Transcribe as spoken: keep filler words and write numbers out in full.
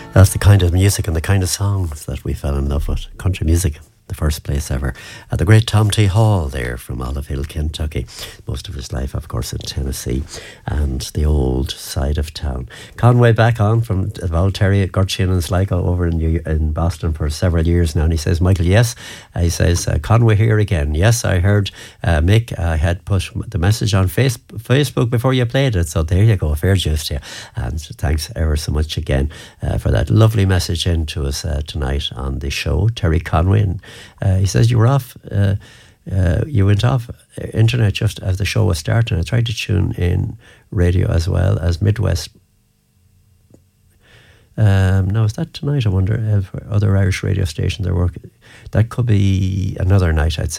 That's the kind of music and the kind of songs that we fell in love with. Country music, the first place ever. At the great Tom T. Hall there from Olive Hill, Kentucky. Most of his life, of course, in Tennessee and the old side of town. Conway back on from Valterry at Gurchin and Sligo over in, New, in Boston for several years now. And he says, Michael, yes. Uh, he says, uh, Conway here again. Yes, I heard uh, Mick uh, had put the message on face, Facebook before you played it. So there you go, fair juice to you. And thanks ever so much again uh, for that lovely message in to us uh, tonight on the show. Terry Conway. And uh, he says you were off... Uh, Uh, you went off internet just as the show was starting. I tried to tune in radio as well as Midwest. Um, now, is that tonight? I wonder if other Irish radio stations are working. That could be another night, I'd say.